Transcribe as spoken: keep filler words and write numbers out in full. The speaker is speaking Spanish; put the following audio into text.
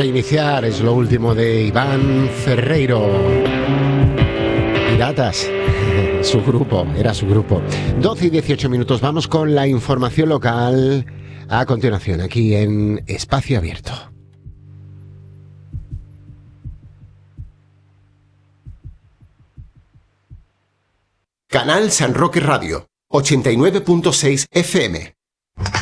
iniciar, es lo último de Iván Ferreiro. Piratas, su grupo, era su grupo. doce y dieciocho minutos, vamos con la información local a continuación, aquí en Espacio Abierto. Canal San Roque Radio, ochenta y nueve punto seis F M.